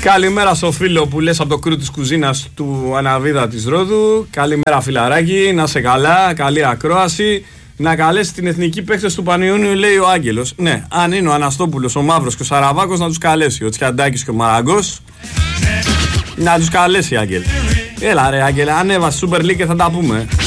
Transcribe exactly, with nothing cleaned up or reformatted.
Καλημέρα στο φίλο που λες από το κρού της κουζίνας του Αναβίδα της Ρόδου. Καλημέρα φιλαράκι, να σε καλά, καλή ακρόαση. Να καλέσει την εθνική παίκτες του Πανιούνιου, λέει ο Άγγελος. Ναι, αν είναι ο Αναστόπουλος, ο Μαύρος και ο Σαραβάκος, να τους καλέσει. Ο Τσιαντάκης και ο Μαραγκός. Να τους καλέσει, Άγγελ. Έλα ρε Άγγελ, ανέβασε Super League και θα τα πούμε.